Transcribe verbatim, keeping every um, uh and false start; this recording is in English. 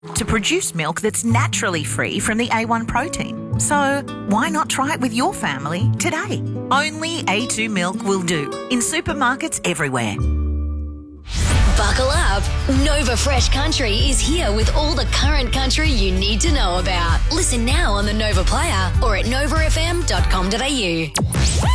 to produce milk that's naturally free from the A one protein. So why not try it with your family today? Only A two milk will do in supermarkets everywhere. Buckle up. Nova Fresh Country is here with all the current country you need to know about. Listen now on the Nova Player or at nova f m dot com dot a u.